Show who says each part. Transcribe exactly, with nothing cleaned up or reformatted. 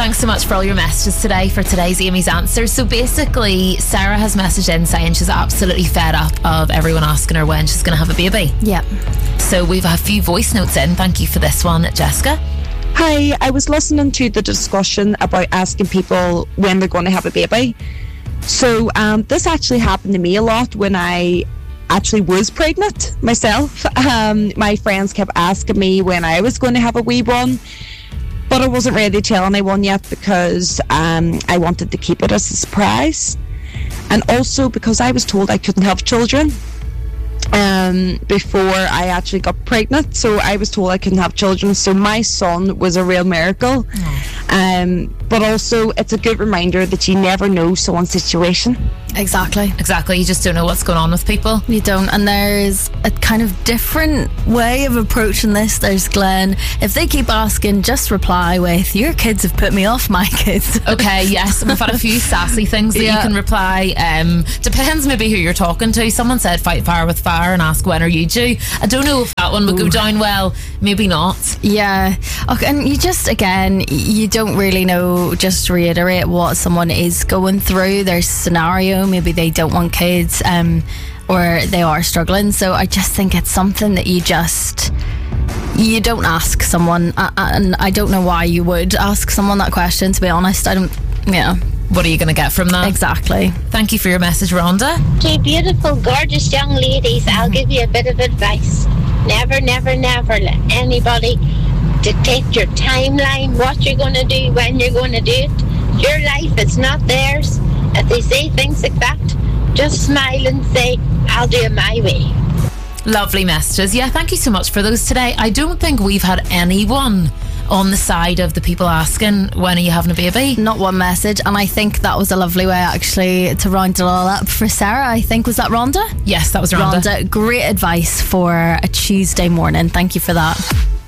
Speaker 1: Thanks so much for all your messages today for today's Amy's Answer. So basically, Sarah has messaged in saying she's absolutely fed up of everyone asking her when she's going to have a baby.
Speaker 2: Yeah.
Speaker 1: So we've a few voice notes in. Thank you for this one, Jessica.
Speaker 3: Hi, I was listening to the discussion about asking people when they're going to have a baby. So um, this actually happened to me a lot when I actually was pregnant myself. Um, my friends kept asking me when I was going to have a wee one, but I wasn't ready to tell anyone yet because um, I wanted to keep it as a surprise. And also because I was told I couldn't have children um, before I actually got pregnant. So I was told I couldn't have children. So my son was a real miracle. Mm. Um, but also it's a good reminder that you never know someone's situation.
Speaker 2: Exactly.
Speaker 1: Exactly. You just don't know what's going on with people.
Speaker 2: You don't. And there's a kind of different way of approaching this. There's Glenn. If they keep asking, just reply with, your kids have put me off my kids.
Speaker 1: Okay, yes. We've had a few sassy things that yeah. you can reply. Um, depends maybe who you're talking to. Someone said fight fire with fire and ask when are you due. I don't know if that one would Ooh. go down well. Maybe not.
Speaker 2: Yeah. Okay. And you just, again, you don't really know. Just reiterate what someone is going through. There's scenario. Maybe they don't want kids, um, or they are struggling. So I just think it's something that you just you don't ask someone, uh, and I don't know why you would ask someone that question. To be honest, I don't. Yeah.
Speaker 1: What are you going to get from that?
Speaker 2: Exactly.
Speaker 1: Thank you for your message, Rhonda.
Speaker 4: Two beautiful, gorgeous young ladies. I'll give you a bit of advice. Never, never, never let anybody dictate your timeline, what you're going to do, when you're going to do it. Your life is not theirs. If they say things like that, just smile and say, I'll do it my way.
Speaker 1: Lovely messages. Yeah, thank you so much for those today. I don't think we've had anyone on the side of the people asking, when are you having a baby?
Speaker 2: Not one message. And I think that was a lovely way actually to round it all up for Sarah. I think, was that Rhonda?
Speaker 1: Yes, that was Rhonda.
Speaker 2: Rhonda, great advice for a Tuesday morning. Thank you for that.